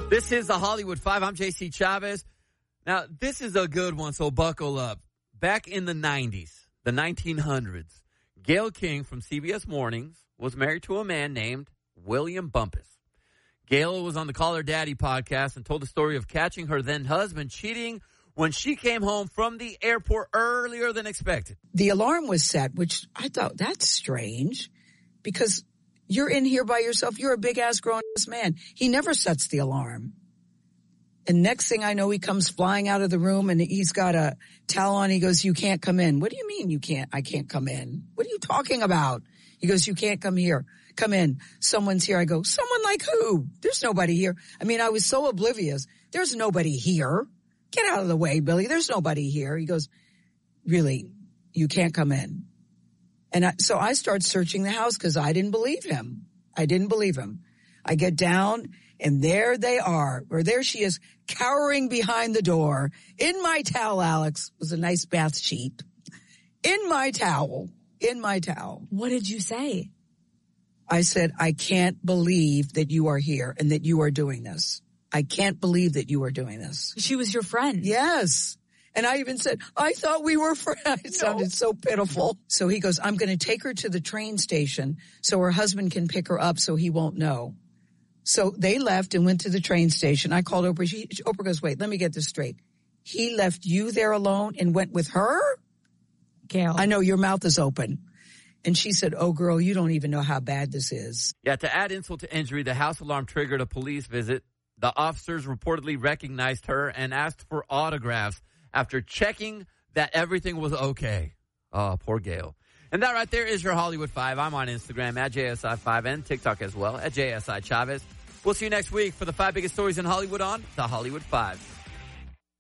This is the Hollywood Five. I'm JC Chavez. Now, this is a good one, so buckle up. Back in the 90s, the 1900s, Gayle King from CBS Mornings was married to a man named William Bumpus. Gayle was on the Call Her Daddy podcast and told the story of catching her then-husband cheating when she came home from the airport earlier than expected. The alarm was set, which I thought, that's strange, because you're in here by yourself. You're a big-ass, grown-ass man. He never sets the alarm. And next thing I know, he comes flying out of the room, and he's got a towel on. He goes, "You can't come in." "What do you mean you can't? I can't come in." "What are you talking about?" He goes, "You can't come here. Come in. Someone's here." I go, "Someone like who? There's nobody here." I mean, I was so oblivious. "There's nobody here. Get out of the way, Billy. There's nobody here." He goes, "Really? You can't come in." And so I start searching the house because I didn't believe him. I get down, and there they are, or there she is, cowering behind the door. In my towel, Alex, was a nice bath sheet. In my towel. What did you say? I said, "I can't believe that you are here and that you are doing this. I can't believe that you are doing this." She was your friend. Yes. And I even said, "I thought we were friends." It sounded so pitiful. So he goes, "I'm going to take her to the train station so her husband can pick her up so he won't know." So they left and went to the train station. I called Oprah. Oprah goes, "Wait, let me get this straight. He left you there alone and went with her?" Gayle. "I know, your mouth is open." And she said, "Oh, girl, you don't even know how bad this is." Yeah, to add insult to injury, the house alarm triggered a police visit. The officers reportedly recognized her and asked for autographs after checking that everything was okay. Oh, poor Gayle. And that right there is your Hollywood Five. I'm on Instagram at JSI5 and TikTok as well at JSI Chavez. We'll see you next week for the 5 biggest stories in Hollywood on The Hollywood Five.